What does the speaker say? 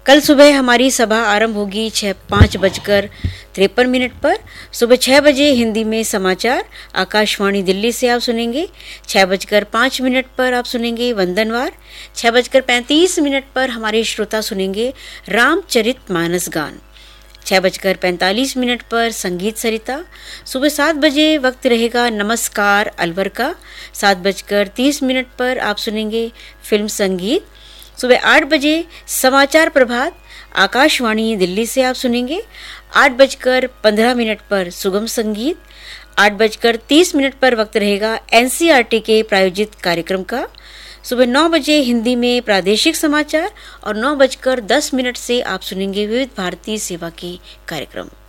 कल सुबह हमारी सभा आरंभ होगी 5:53 पर। सुबह 6 बजे हिंदी में समाचार आकाशवाणी दिल्ली से आप सुनेंगे। 6:05 पर आप सुनेंगे वंदनवार। 6:35 पर हमारे श्रोता सुनेंगे रामचरित मानस गान। 6:45 पर संगीत सरिता। सुबह 7 बजे वक्त रहेगा नमस्कार अलवर का। 7:30 पर आप सुनेंगे फिल्म संगीत। सुबह 8 बजे समाचार प्रभात आकाशवाणी दिल्ली से आप सुनेंगे। 8:15 पर सुगम संगीत। 8:30 पर वक्त रहेगा एनसीईआरटी के प्रायोजित कार्यक्रम का। सुबह 9 बजे हिंदी में प्रादेशिक समाचार और 9:10 से आप सुनेंगे विविध भारती सेवा के कार्यक्रम।